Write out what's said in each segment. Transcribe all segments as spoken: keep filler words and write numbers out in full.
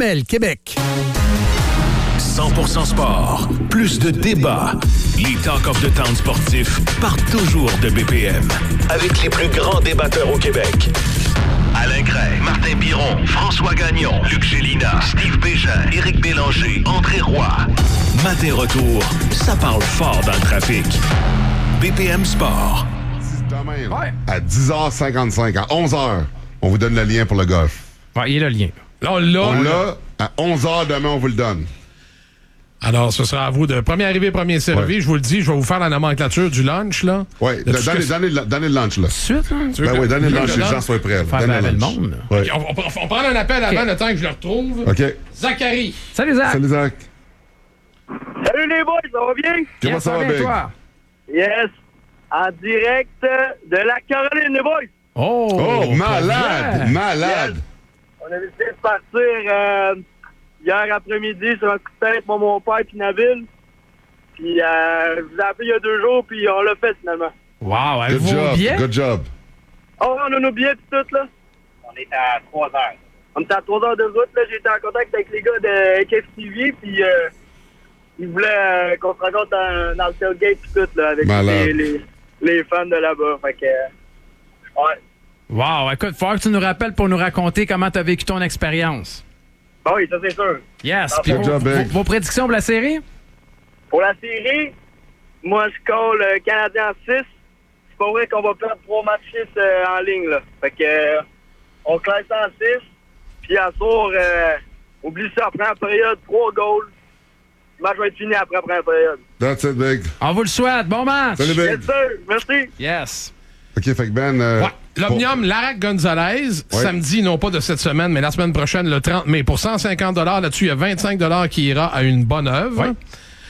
Jumel, Québec. cent pour cent sport, plus de débats. Les Talk of the Town sportifs partent toujours de B P M. Avec les plus grands débatteurs au Québec. Alain Gray, Martin Biron, François Gagnon, Luc Gélina, Steve Bégin, Éric Bélanger, André Roy. Matin retour, ça parle fort dans le trafic. B P M Sport. Demain, ouais. À dix heures cinquante-cinq, à onze heures, on vous donne le lien pour le golf. Ouais, il est le lien. Là, on l'a. On l'a. À onze heures demain, on vous le donne. Alors, ce sera à vous de premier arrivé, premier servi. Ouais. Je vous le dis, je vais vous faire la nominature du lunch, là. Oui, donnez le lunch, là. Suite, hein? Ben oui, donnez le lunch, les gens soient prêts. Faire le monde. Ouais. On, on, on prend un appel avant okay. le temps que je le retrouve. OK. Zachary. Salut, Zach. Salut, Zach. Salut, les boys, ça va bien? Comment yes, ça va bien, toi? Yes. En direct de la Caroline, les boys. Oh, oh malade, malade. Yes. On a décidé de partir... Euh, hier après-midi, sur un coup de tête, moi, mon père et Nabil. Puis, euh, je vous ai appelé il y a deux jours, puis on l'a fait finalement. Wow, good job, billets? Good job. Oh, on a nos billets et tout, là. On est à trois heures. On est à trois heures de route, là. J'ai été en contact avec les gars de K F T V, puis euh, ils voulaient euh, qu'on se rencontre dans, dans le tailgate et tout, là, avec les, les, les fans de là-bas. Fait que, euh, ouais. Wow, écoute, faut que tu nous rappelles pour nous raconter comment tu as vécu ton expérience. Ah oui, ça c'est sûr. Yes. Puis vos, vos, vos prédictions pour la série? Pour la série, moi je colle euh, Canadien en six. C'est pas vrai qu'on va perdre trois matchs six euh, en ligne, là. Fait que euh, on classe ça en six. Puis à soir, euh, oublie ça, après la période, trois goals. Le match va être fini après la première période. That's it, Big. On vous le souhaite. Bon match. Salut, Big. Yes, sir. Merci. Yes. OK, fait que Ben... Euh, ouais. L'Omnium, pour... Larac Gonzalez, ouais. samedi, non pas de cette semaine, mais la semaine prochaine, le trente mai. Pour cent cinquante dollars là-dessus, il y a vingt-cinq dollars qui ira à une bonne œuvre. Ouais.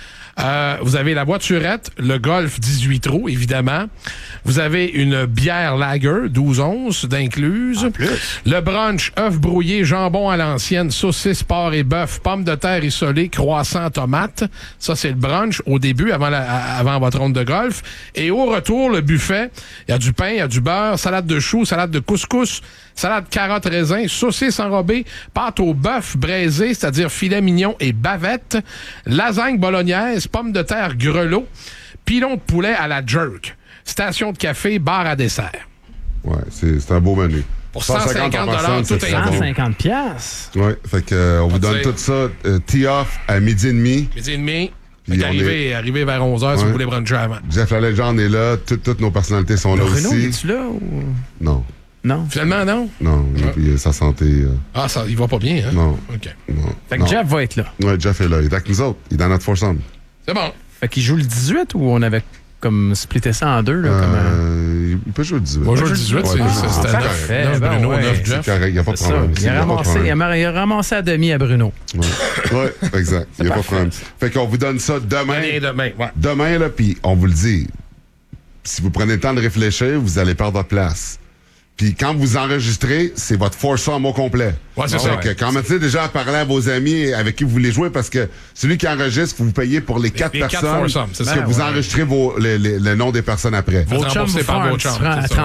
Euh, vous avez la voiturette, le Golf dix-huit trous, évidemment. Vous avez une bière lager, douze onces d'incluse. Le brunch, œufs brouillés, jambon à l'ancienne, saucisse, porc et bœuf, pommes de terre isolées, croissant, tomates. Ça, c'est le brunch au début, avant, la, avant votre ronde de golf. Et au retour, le buffet, il y a du pain, il y a du beurre, salade de choux, salade de couscous, salade carottes raisin, saucisse enrobée, pâte au bœuf braisé, c'est-à-dire filet mignon et bavette, lasagne bolognaise, pommes de terre grelot, pilon de poulet à la jerk, station de café, bar à dessert. Ouais, c'est, c'est un beau menu. Pour cent cinquante dollars, tout est cent cinquante piastres. Ouais, fait que euh, on, on vous donne dire. tout ça euh, tee-off à midi et demi. Midi et demi. Arrivé, est... arrivé vers onze heures ouais. si vous voulez bruncher avant. Jeff La Légende est là, tout, toutes nos personnalités sont là Bruno, aussi. Es-tu là ou... Non. Non. Finalement, non? Non, ah. il, sa santé... Euh... Ah, ça, il va pas bien, hein? Non. OK. Non. Fait que non. Jeff va être là. Ouais, Jeff est là. Il est avec nous autres. Il est dans notre foursome. C'est bon. Fait qu'il joue le dix-huit ou on avait comme splitté ça en deux? Là, euh, comme un... Il peut jouer le dixhuit. On joue le dixhuit, ouais, c'est, c'est, c'est parfait. neuf Ben Bruno, ouais. neuf Jeff. C'est correct, il n'y a pas de problème. Il a, ramassé, il, a, il a ramassé à demi à Bruno. Oui, ouais, exact. Il n'y a pas de problème. Fait qu'on vous donne ça demain. Demain, ouais. Demain, là, puis on vous le dit, si vous prenez le temps de réfléchir, vous allez perdre votre place. Puis quand vous enregistrez, c'est votre foursome au complet. Ouais, c'est donc, ça. Ouais. Commencez déjà à parler à vos amis avec qui vous voulez jouer parce que celui qui enregistre, vous payez pour les quatre les, les personnes. Quatre c'est parce ça. que vous ouais. enregistrez vos, les, les, le nom des personnes après. Vous remboursez par vos chums.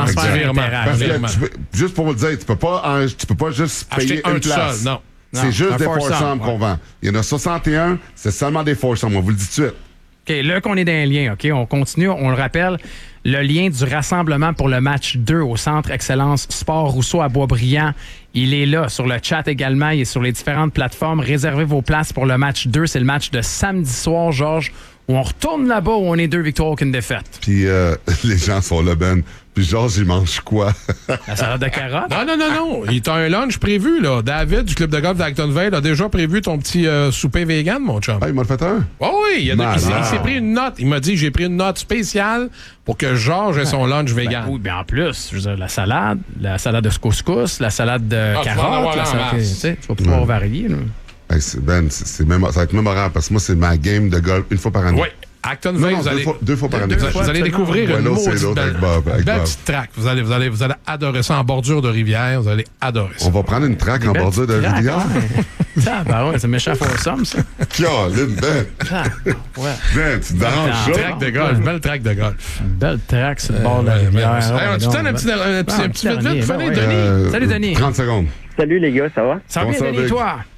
Parce que tu peux, juste pour vous le dire, tu peux pas, en, tu peux pas juste payer Acheter une place. Seul, non. C'est non, juste des foursome ouais. qu'on vend. Il y en a soixante et un, c'est seulement des foursomes. On vous le dit tout de suite. OK, là qu'on est dans les liens, OK, on continue, on le rappelle, le lien du rassemblement pour le match deux au Centre Excellence Sport Rousseau à Boisbriand, il est là sur le chat également, il est sur les différentes plateformes. Réservez vos places pour le match deux, c'est le match de samedi soir, Georges, où on retourne là-bas où on est deux victoires, aucune défaite. Puis euh, les gens sont là, Ben. Puis Georges, il mange quoi? La salade de carottes? Non, non, non, non. Il t'a un lunch prévu, là. David, du club de golf d'Actonville, a déjà prévu ton petit euh, souper vegan, mon chum. Ah, il m'a fait un? Oh, oui, il, a de, il, s'est, il s'est pris une note. Il m'a dit, j'ai pris une note spéciale pour que Georges ait son lunch ben, vegan. Oui, bien en plus, je veux dire, la salade, la salade de couscous, la salade de ah, carottes, la salade, tu sais, tu vas pouvoir ouais. varier, là. Hey, c'est, Ben, c'est, c'est mémo- ça va être mémorable parce que moi, c'est ma game de golf une fois par année. Oui. Actonville, non, non, vous deux, allez, fois, deux fois par année. Vous, vous allez découvrir ouais, une maudite belle, Bob, belle petite track. Vous allez, vous, allez, vous allez adorer ça en bordure de rivière. Vous allez adorer ça. On va prendre une track en bordure de rivière. Ah, ben ouais, c'est méchant foursome, ça. Caroline, Ben. Ah, ouais. Ben, tu te déranges ça. Track de golf, belle track de golf. Une belle track sur le bord de la rivière. On a tout le temps un petit vite vite. Denis. Salut, Denis. trente secondes. Salut, les gars, ça va? Ça va bien, Denis, toi?